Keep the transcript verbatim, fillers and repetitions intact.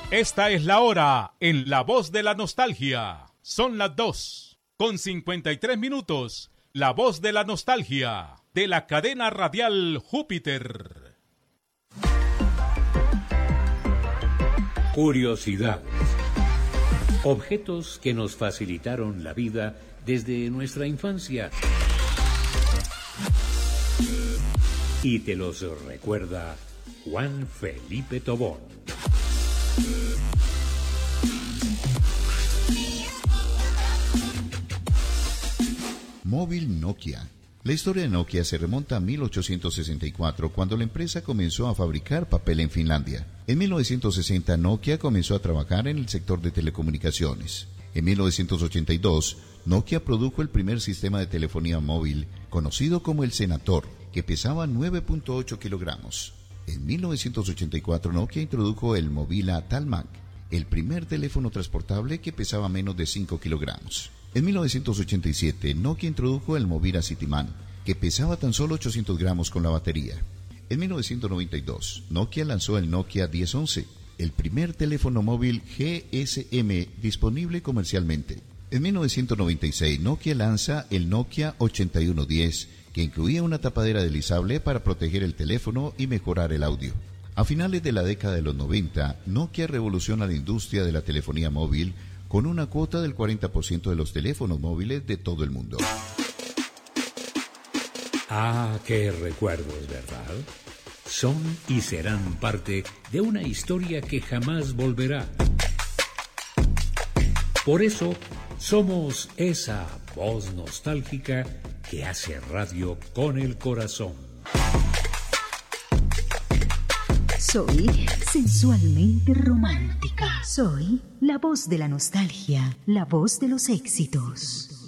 Esta es la hora en La Voz de la Nostalgia. Son las dos con cincuenta y tres minutos. La Voz de la Nostalgia de la cadena radial Júpiter. Curiosidades. Objetos que nos facilitaron la vida desde nuestra infancia. Y te los recuerda Juan Felipe Tobón. Móvil Nokia. La historia de Nokia se remonta a mil ochocientos sesenta y cuatro, cuando la empresa comenzó a fabricar papel en Finlandia. En mil novecientos sesenta, Nokia comenzó a trabajar en el sector de telecomunicaciones. En mil novecientos ochenta y dos, Nokia produjo el primer sistema de telefonía móvil, conocido como el Senator, que pesaba nueve punto ocho kilogramos. En mil novecientos ochenta y cuatro, Nokia introdujo el Movila Talmak, el primer teléfono transportable que pesaba menos de cinco kilogramos. En mil novecientos ochenta y siete, Nokia introdujo el Movila Cityman, que pesaba tan solo ochocientos gramos con la batería. En mil novecientos noventa y dos, Nokia lanzó el Nokia diez once, el primer teléfono móvil G S M disponible comercialmente. En mil novecientos noventa y seis, Nokia lanza el Nokia ochenta y uno diez, que incluía una tapadera deslizable para proteger el teléfono y mejorar el audio. A finales de la década de los noventa, Nokia revoluciona la industria de la telefonía móvil con una cuota del cuarenta por ciento de los teléfonos móviles de todo el mundo. Ah, qué recuerdos, ¿verdad? Son y serán parte de una historia que jamás volverá. Por eso, somos esa voz nostálgica que hace radio con el corazón. Soy sensualmente romántica. Soy la voz de la nostalgia, la voz de los éxitos.